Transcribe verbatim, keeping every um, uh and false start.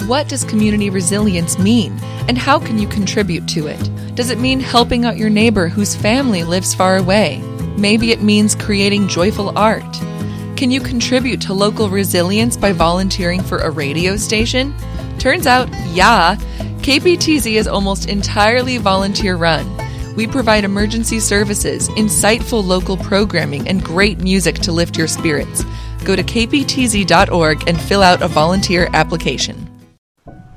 What does community resilience mean, and how can you contribute to it? Does it mean helping out your neighbor whose family lives far away? Maybe it means creating joyful art. Can you contribute to local resilience by volunteering for a radio station? Turns out, yeah, K P T Z is almost entirely volunteer-run. We provide emergency services, insightful local programming, and great music to lift your spirits. Go to k p t z dot org and fill out a volunteer application.